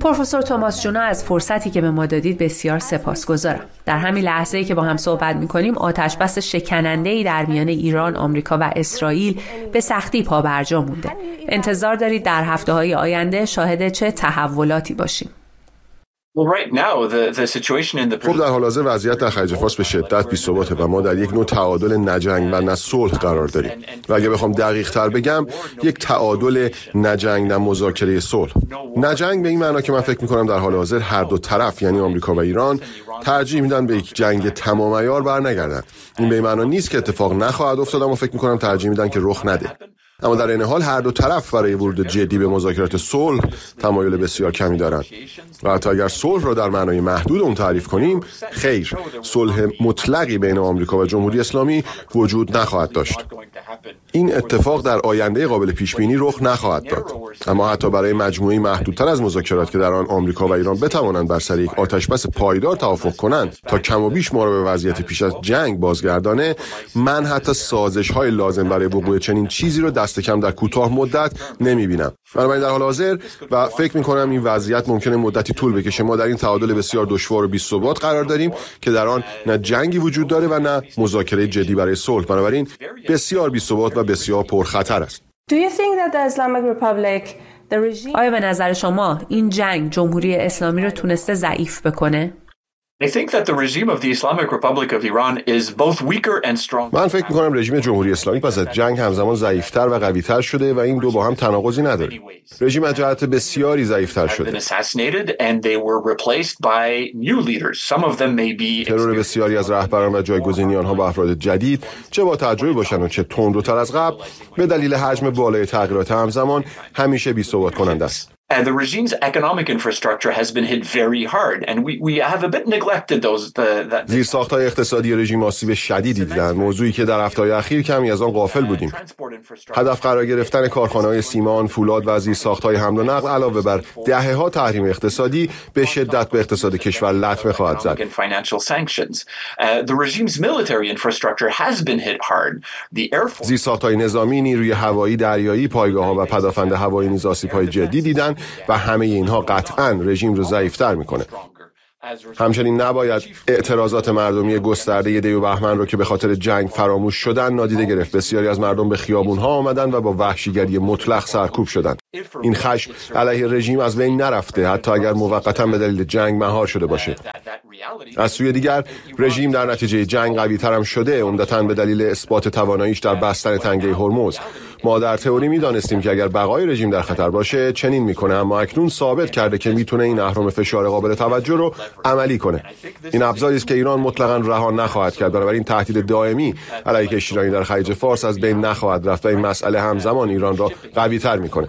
پروفسور توماس جونا از فرصتی که به ما دادید بسیار سپاسگزارم. در همین لحظه‌ای که با هم صحبت می‌کنیم آتش‌بس شکننده‌ای در میان ایران، آمریکا و اسرائیل به سختی پابرجا مونده. انتظار دارید در هفته‌های آینده شاهد چه تحولاتی باشیم؟ خب در حال حاضر وضعیت در خلیج فارس به شدت بی‌ثباته و ما در یک نوع تعادل نه جنگ و نه صلح قرار داریم. و اگه بخوام دقیق تر بگم یک تعادل نه جنگ نه مذاکره صلح. نه جنگ به این معنا که من فکر می‌کنم در حال حاضر هر دو طرف یعنی آمریکا و ایران ترجیح میدن به یک جنگ تمام عیار برنگردن. این به این معنا نیست که اتفاق نخواهد افتاد، اما فکر می‌کنم ترجیح میدن که رخ نده. اما در این حال هر دو طرف برای ورود جدی به مذاکرات صلح تمایل بسیار کمی دارند و حتی اگر صلح را در معنای محدود اون تعریف کنیم، خیر، صلح مطلقی بین آمریکا و جمهوری اسلامی وجود نخواهد داشت. این اتفاق در آینده قابل پیش بینی رخ نخواهد داد. اما حتی برای مجموعه محدودتر از مذاکرات که در آن آمریکا و ایران بتوانند بر سر یک آتش‌بس پایدار توافق کنند تا کم و بیش ما را به وضعیت پیش از جنگ بازگردانه، من حتی سازش‌های لازم برای وقوع چنین چیزی را دست کم در کوتاه مدت نمی‌بینم. بنابراین در حال حاضر و فکر می‌کنم این وضعیت ممکنه مدتی طول بکشه، ما در این تعادل بسیار دشوار و بی‌ثبات قرار داریم که در آن نه جنگی وجود داره و نه مذاکره جدی برای صلح. بنابراین بسیار بی‌ثبات و بسیار پرخطر است. آیا به نظر شما این جنگ جمهوری اسلامی رو تونسته ضعیف بکنه؟ من فکر می‌کنم رژیم جمهوری اسلامی پس از جنگ همزمان ضعیف‌تر و قوی‌تر شده و این دو با هم تناقضی نداره. رژیم از جهت بسیاری ضعیف‌تر شده. ترور بسیاری از رهبران و جایگزینی آنها با افراد جدید، چه با تجربه باشند و چه تندروتر از قبل، به دلیل حجم بالای تغییرات همزمان همیشه بی‌ثبات کننده است. The regime's economic infrastructure has been hit very hard and we have a bit neglected those. زیرساخت‌های اقتصادی رژیم آسیب شدیدی دیدند، موضوعی که در هفته‌های اخیر کمی از آن غافل بودیم. هدف قرار گرفتن کارخانه‌های سیمان، فولاد و زیرساخت‌های حمل و نقل علاوه بر دهه‌ها تحریم اقتصادی به شدت به اقتصاد کشور لطمه خواهد زد. The regime's military infrastructure has been hit hard. زیرساخت‌های نظامی، نیروی هوایی، دریایی، پایگاه‌ها و پدافند هوایی نیز آسیب‌های جدی دیدند و همه اینها قطعاً رژیم رو ضعیف‌تر می‌کنه. همچنین نباید اعتراضات مردمی گسترده دی و بهمن رو که به خاطر جنگ فراموش شدن نادیده گرفت. بسیاری از مردم به خیابون‌ها آمدند و با وحشیگری مطلق سرکوب شدند. این خشم علیه رژیم از بین نرفته، حتی اگر موقتاً به دلیل جنگ مهار شده باشه. از سوی دیگر رژیم در نتیجه جنگ قوی‌تر هم شده، عمدتاً به دلیل اثبات تواناییش در بستن تنگه هرمز. ما در تئوری می‌دانستیم که اگر بقای رژیم در خطر باشه چنین می‌کنه، اما اکنون ثابت کرده که می‌تونه این اهرم فشار قابل توجه رو عملی کنه. این ابزاری است که ایران مطلقاً رها نخواهد کرد. بنابراین تهدید دائمی علیه کشتیرانی در خلیج فارس از بین نخواهد رفت و این مسئله همزمان ایران را قوی‌تر می‌کنه.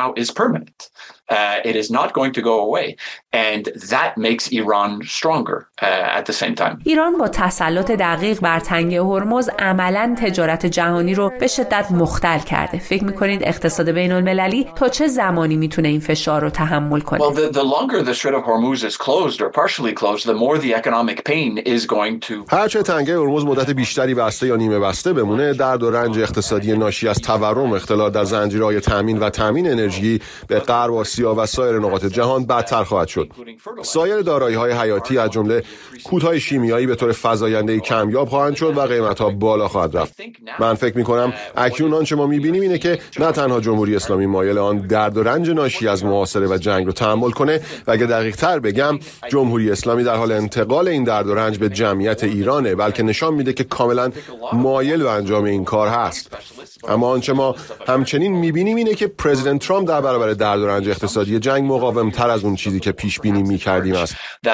It is not going to go away and that makes Iran stronger at the same time. ایران با تسلط دقیق بر تنگه هرمز عملاً تجارت جهانی رو به شدت مختل کرده. فکر می‌کنید اقتصاد بین‌المللی تا چه زمانی میتونه این فشار رو تحمل کنه؟ Well, the longer the Strait of Hormuz is closed or partially closed, the more the economic pain is going to. هرچه تنگه هرمز مدت بیشتری بسته یا نیمه بسته بمونه، درد و رنج اقتصادی ناشی از تورم، اختلال در زنجیرهای تامین و تامین انرژی به غرب آسیا و سایر نقاط جهان بدتر خواهد شد. سایر دارایی‌های حیاتی از جمله کودهای شیمیایی به طور فزاینده‌ای کمیاب خواهند شد و قیمت‌ها بالا خواهد رفت. من فکر می‌کنم اکنون آنچه ما می‌بینیم اینه که نه تنها جمهوری اسلامی مایل آن درد و رنج ناشی از محاصره و جنگ رو تحمل کنه، و اگه دقیق‌تر بگم جمهوری اسلامی در حال انتقال این درد و رنج به جمعیت ایرانه، بلکه نشان میده که کاملاً مایل به انجام این کار هست. اما آنچه ما همچنین می‌بینیم اینه که پرزیدنت ترامپ در برابر درد و رنج اقتصادی جنگ مقاوم‌تر از اون چیزی که پیش بینی می‌کردیم است.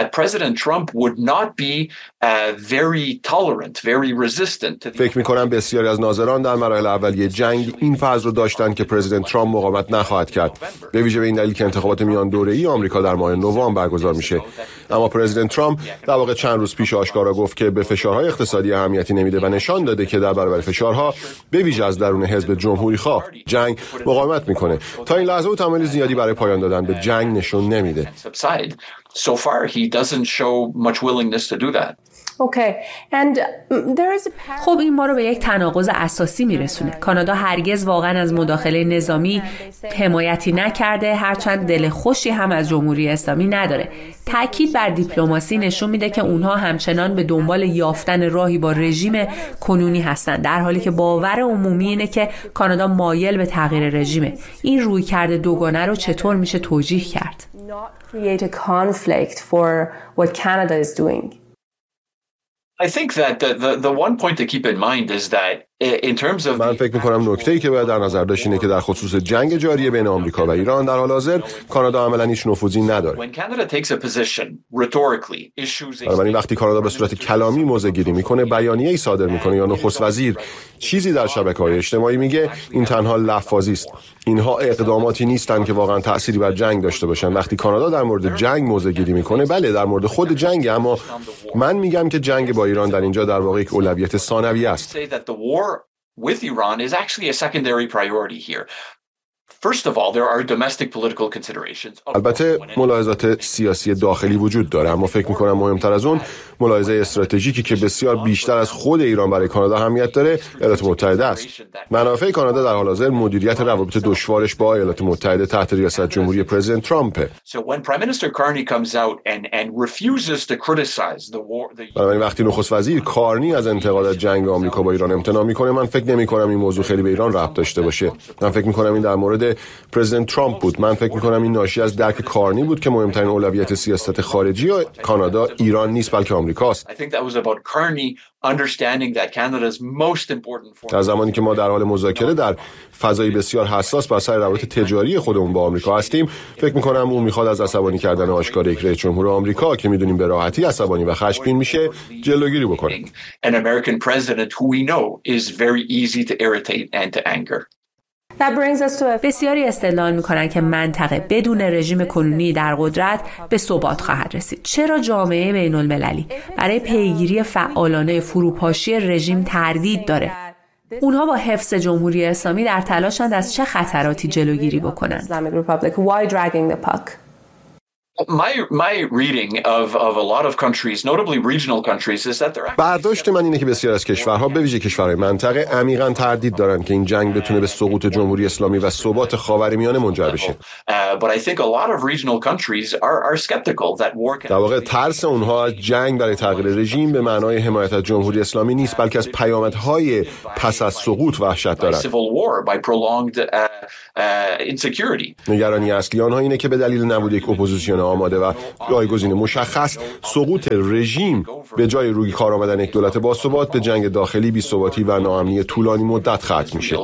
فکر می‌کنم بسیاری از ناظران در مراحل اولیه جنگ این فرض رو داشتن که پرزیدنت ترامپ مقاومت نخواهد کرد، به ویژه به این دلیل که انتخابات میان دوره‌ای آمریکا در ماه نوامبر برگزار میشه. اما پرزیدنت ترامپ در واقع چند روز پیش آشکارا گفت که به فشارهای اقتصادی اهمیتی نمیده و نشان داده که در برابر فشارها به ویژه از درون حزب جمهوری‌خواه جنگ مقاومت می‌کنه. تا این لحظه او تمایل زیادی برای پایان دادن به جنگ نشون نمیده. So far he doesn't show much willingness to do that. خب این ما رو به یک تناقض اساسی میرسونه. کانادا هرگز واقعا از مداخله نظامی حمایتی نکرده، هرچند دل خوشی هم از جمهوری اسلامی نداره. تأکید بر دیپلماسی نشون میده که اونها همچنان به دنبال یافتن راهی با رژیم کنونی هستن، در حالی که باور عمومی اینه که کانادا مایل به تغییر رژیمه. این رویکرد دوگانه رو چطور میشه توجیه کرد؟ I think that the one point to keep in mind is that in terms of من فکر می‌کنم نکته‌ای که باید در نظر داشت اینه که در خصوص جنگ جاری بین آمریکا و ایران در حال حاضر کانادا عملاً هیچ نفوذی نداره. بنابراین وقتی کانادا به صورت کلامی موضع‌گیری می‌کنه، بیانیه‌ای صادر می‌کنه یا نخست وزیر چیزی در شبکه‌های اجتماعی میگه، این تنها لفاظی است. اینها اقداماتی نیستن که واقعاً تأثیری بر جنگ داشته باشن. وقتی کانادا در مورد جنگ موضع‌گیری می‌کنه، بله در مورد خود جنگ، اما من میگم که جنگ با ایران در اینجا در واقع یک اولویت ثانویه است. with Iran is actually a secondary priority here. First of all, there are domestic political considerations. البته ملاحظات سیاسی داخلی وجود داره، اما فکر می‌کنم مهمتر از اون ملاحظه استراتژیکی که بسیار بیشتر از خود ایران برای کانادا اهمیت داره، ایالات متحده است. منافع کانادا در حال حاضر مدیریت روابط دشوارش با ایالات متحده تحت ریاست جمهوری پرزیدنت ترامپ. بنابراین وقتی نخست وزیر کارنی از انتقاد جنگ آمریکا با ایران امتناع می‌کنه، من فکر نمی‌کنم این موضوع خیلی به ایران ربط داشته باشه. من فکر می‌کنم این در مورد پرزیدنت ترامپ بود. من فکر می‌کنم این ناشی از درک کارنی بود که مهمترین اولویت سیاست خارجی کانادا ایران نیست بلکه آمریکاست. در زمانی که ما در حال مذاکره در فضایی بسیار حساس بر سر روابط تجاری خودمون با آمریکا هستیم، فکر می‌کنم اون می‌خواد از عصبانی کردن آشکار یک رئیس جمهور آمریکا که می‌دونیم به راحتی عصبانی و خشمگین میشه جلوگیری بکنه. بسیاری استدلال می‌کنند که منطقه بدون رژیم کنونی در قدرت به ثبات خواهد رسید. چرا جامعه بین‌المللی برای پیگیری فعالانه فروپاشی رژیم تردید داره؟ اونها با حفظ جمهوری اسلامی در تلاشند از چه خطراتی جلوگیری بکنند؟ My reading of a lot of countries, notably regional countries, is that they're برداشت من اینه که بسیار از کشورها به ویژه کشورهای منطقه عمیقاً تردید دارن که این جنگ بتونه به سقوط جمهوری اسلامی و ثبات خاورمیانه منجر بشه. But I think a lot of regional countries are skeptical that war can. در واقع ترس اونها از جنگ برای تغییر رژیم به معنای حمایت از جمهوری اسلامی نیست، بلکه از پیامدهای پس از سقوط وحشت دارن. نگرانی اصلی آنها اینه که به دلیل نبود یک اپوزیسیون آماده و جایگزین مشخص، سقوط رژیم به جای روی کار آمدن یک دولت باثبات به جنگ داخلی، بی‌ثباتی و ناامنی طولانی مدت ختم میشه.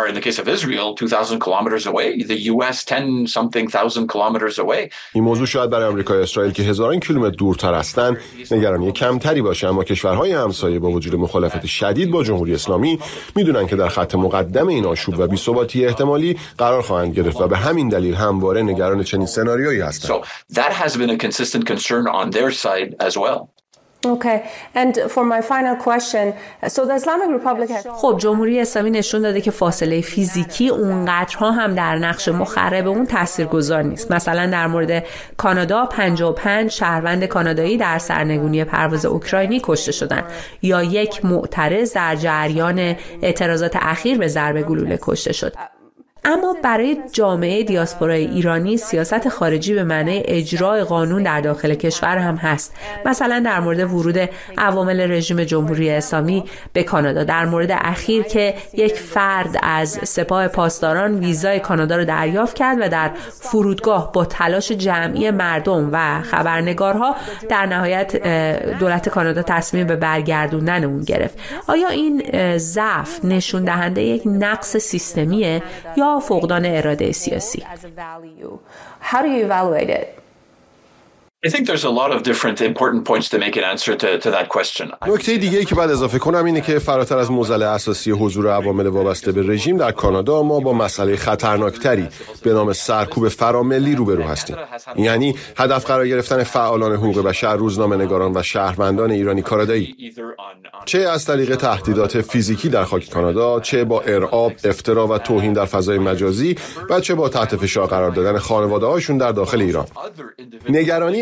این موضوع شاید برای آمریکا و اسرائیل که هزاران کیلومتر دورتر هستند نگرانی کمتری باشه، اما کشورهای همسایه با وجود مخالفت شدید با جمهوری اسلامی میدونن که در خط مقدم این آشوب و بی‌ثباتی احتمالی قرار خواهند گرفت و به همین دلیل همواره نگران چنین سناریویی هستند. That has been a consistent concern on their side as well. Okay. And for my final question, so the Islamic Republic has... خب جمهوری اسلامی نشون داده که فاصله فیزیکی اونقدرها هم در نقش مخرب اون تاثیرگذار نیست. مثلا در مورد کانادا 55 شهروند کانادایی در سرنگونی پرواز اوکراینی کشته شدند یا یک معترض در جریان اعتراضات اخیر به ضرب گلوله کشته شد. اما برای جامعه دیاسپورای ایرانی سیاست خارجی به معنی اجرای قانون در داخل کشور هم هست. مثلا در مورد ورود عوامل رژیم جمهوری اسلامی به کانادا، در مورد اخیر که یک فرد از سپاه پاسداران ویزای کانادا رو دریافت کرد و در فرودگاه با تلاش جمعی مردم و خبرنگارها در نهایت دولت کانادا تصمیم به برگردوندن اون گرفت. آیا این ضعف نشون دهنده یک نقص سیستمیه یا فقدان اراده سیاسی؟ How do you evaluate it? I think there's a lot of different important points to make an answer to that question. نکته دیگه‌ای که بعد اضافه کنم اینه که فراتر از معضل اساسی حضور عوامل وابسته به رژیم در کانادا، ما با مسئله خطرناکتری به نام سرکوب فراملی روبرو هستیم. یعنی هدف قرار گرفتن فعالان حقوق بشر، روزنامه‌نگاران و شهروندان ایرانی کانادایی، چه از طریق تهدیدات فیزیکی در خاک کانادا، چه با ارعاب، افترا و توهین در فضای مجازی و چه با تحت فشار قرار دادن خانواده‌هاشون در داخل ایران. نگرانی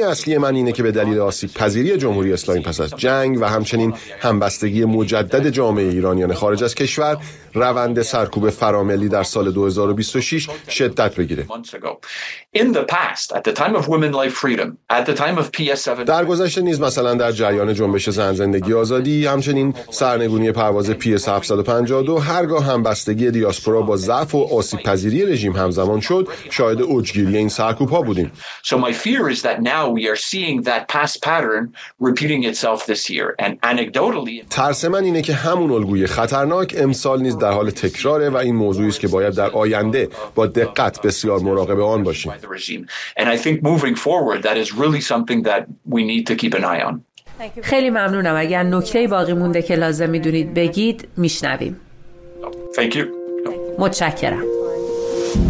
اصلی من اینه که به دلیل آسیب پذیری جمهوری اسلامی پس از جنگ و همچنین همبستگی مجدد جامعه ایرانیان خارج از کشور، روند سرکوب فراملی در سال 2026 شدت بگیره. در گذشته نیز مثلا در جریان جنبش زن زندگی آزادی، همچنین سرنگونی پرواز PS 752 هرگاه همبستگی دیاسپورا با ضعف و آسیب پذیری رژیم همزمان شد، شاهد اوجگیری این سرکوب‌ها بودیم. So my fear is that now we are seeing that past pattern repeating itself this year and anecdotally. ترس من اینه که همون الگوی خطرناک امسال نیز در حال تکراره و این موضوعی است که باید در آینده با دقت بسیار مراقب آن باشیم. And I think moving forward that is really something that we need to keep an eye on. خیلی ممنونم. اگر نکته باقی مونده که لازم میدونید بگید میشنویم. Thank you. متشکرم.